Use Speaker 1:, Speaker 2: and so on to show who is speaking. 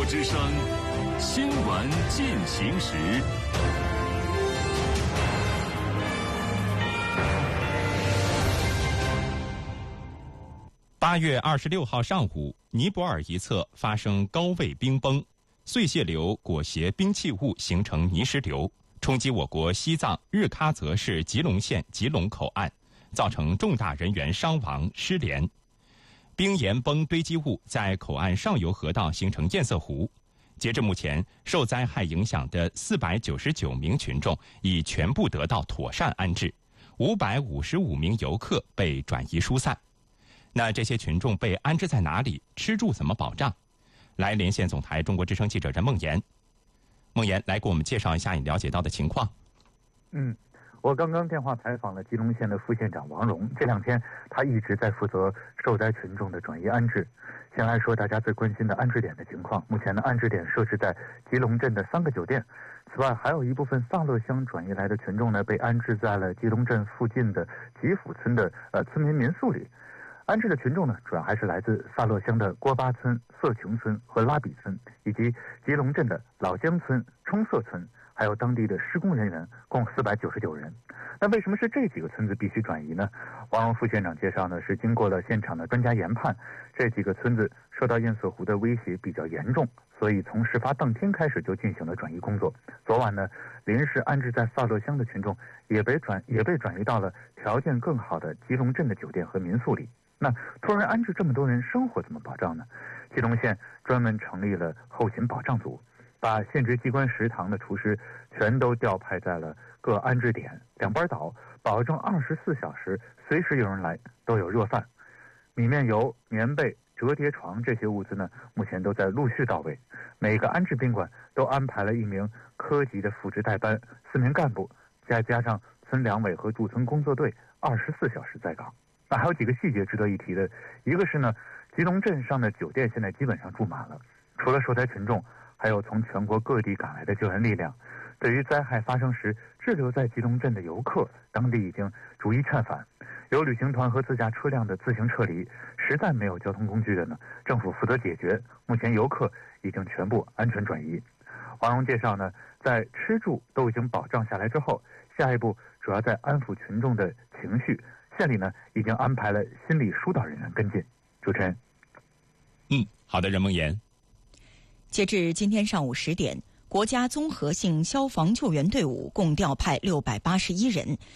Speaker 1: 之声新闻进行时。
Speaker 2: 8月26号上午，尼泊尔一侧发生高位冰崩，碎屑流裹挟冰气雾形成泥石流，冲击我国西藏日喀则市吉隆县吉隆口岸，造成重大人员伤亡失联。冰岩崩堆积物在口岸上游河道形成堰塞湖。截至目前，受灾害影响的499名群众已全部得到妥善安置，555名游客被转移疏散。那这些群众被安置在哪里？吃住怎么保障？来连线总台中国之声记者任梦妍。梦妍，来给我们介绍一下你了解到的情况。
Speaker 3: 我刚刚电话采访了吉隆县的副县长王荣，这2天他一直在负责受灾群众的转移安置。先来说大家最关心的安置点的情况，目前的安置点设置在吉隆镇的3个酒店，此外还有一部分萨勒乡转移来的群众呢，被安置在了吉隆镇附近的吉府村的村民民宿里。安置的群众呢，主要还是来自萨勒乡的郭巴村、色琼村和拉比村，以及吉隆镇的老江村、冲色村，还有当地的施工人员，共499人。那为什么是这几个村子必须转移呢？王荣副县长介绍呢，是经过了现场的专家研判，这几个村子受到堰塞湖的威胁比较严重，所以从事发当天开始就进行了转移工作。昨晚呢，临时安置在萨勒乡的群众也被转移到了条件更好的吉隆镇的酒店和民宿里。那突然安置这么多人，生活怎么保障呢？吉隆县专门成立了后勤保障组，把县直机关食堂的厨师全都调派在了各安置点2班倒，保证24小时随时有人来都有热饭。米面油、棉被、折叠床这些物资呢，目前都在陆续到位。每个安置宾馆都安排了1名科级的副职代班，4名干部，再加上村两委和驻村工作队，24小时在岗。那还有几个细节值得一提的，一个是呢，吉隆镇上的酒店现在基本上住满了，除了受灾群众，还有从全国各地赶来的救援力量。对于灾害发生时滞留在吉隆镇的游客，当地已经逐一劝返，有旅行团和自驾车辆的自行撤离，实在没有交通工具的呢，政府负责解决。目前游客已经全部安全转移。王荣介绍呢，在吃住都已经保障下来之后，下一步主要在安抚群众的情绪。县里呢已经安排了心理疏导人员跟进。主持人。
Speaker 2: 好的，任梦妍。
Speaker 4: 截至今天上午10点，国家综合性消防救援队伍共调派681人，